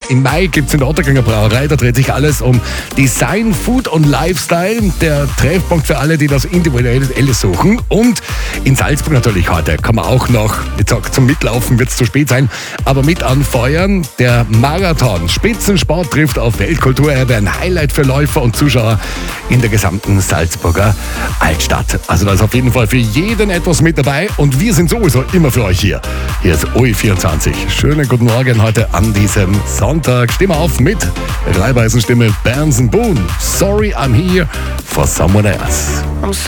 Im Mai gibt es in der Otterkringer Brauerei, da dreht sich alles um Design, Food und Lifestyle. Der Treffpunkt für alle, die das Individuelle suchen. Und in Salzburg natürlich heute kann man auch noch, ich sag, zum Mitlaufen wird es zu spät sein, aber mit anfeuern. Der Marathon Spitzensport trifft auf Weltkulturerbe, ein Highlight für Läufer und Zuschauer in der gesamten Salzburger Altstadt. Also da ist auf jeden Fall für jeden etwas mit dabei und wir sind sowieso immer für euch hier. Hier ist OE24. Schönen guten Morgen heute an diesem Sonntag. Stehen wir auf mit Reibeisenstimme Berndsen Boone. Sorry, I'm here for someone else.